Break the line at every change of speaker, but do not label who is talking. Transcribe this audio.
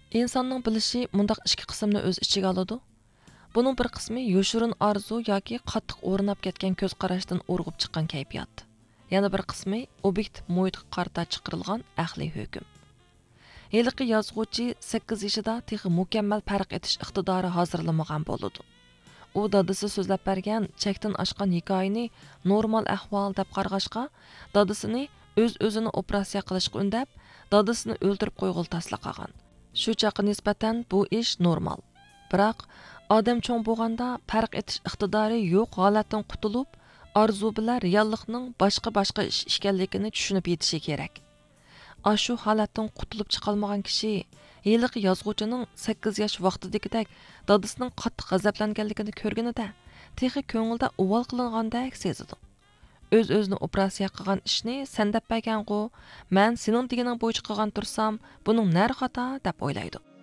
İnsanның bilishi mundaq ikki qismni o'z ichiga oladi. Buning bir qismi yoshurun arzu yoki qattiq o'rnab ketgan ko'z qarashdan urg'ib chiqqan kayfiyat. Yana bir qismi obyektiv muhitga qarata chiqarilgan aqliy hukm. Heliqi yozuvchi 8 yoshida texi mukammal farq etish iqtidori hozirlamagan bo'ladi. U dadisi so'zlab bergan chekdan oshgan hikoyani normal ahvol deb qarg'ashqa, dadisini o'z-o'zini operatsiya qilishga undab, dadisini o'ldirib qo'yg'il tasla qilgan. Shu chaqqa nisbatan bu ish normal. Biroq odam cho'ng bo'lganda farq etish iqtidori yo'q holatdan qutulib, orzu bilan reallikning boshqa ish ekanligini tushunib yetishi kerak. Ashu holatdan qutulib chiqolmagan kishi heliq yozuvchining 8 yosh vaqtidagidek dadisining qattiq g'azablanganligini ko'rganida texi ko'ngilda uvol qilingandek sezadi. O'z-o'zini operatsiya qilgan ishni sen deb bergan-ku, men sening deganing bo'yicha qilgan tursam, buning nar xato deb o'ylaydi.